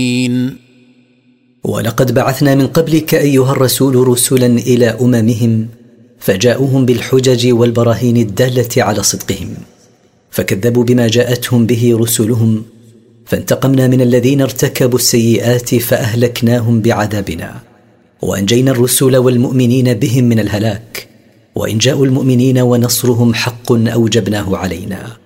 ولقد بعثنا من قبلك أيها الرسول رسلا إلى أممهم فجاءوهم بالحجج والبراهين الدالة على صدقهم، فكذبوا بما جاءتهم به رسلهم، فانتقمنا من الذين ارتكبوا السيئات فأهلكناهم بعذابنا، وأنجينا الرسل والمؤمنين بهم من الهلاك، وإن جاءوا المؤمنين ونصرهم حق أوجبناه علينا.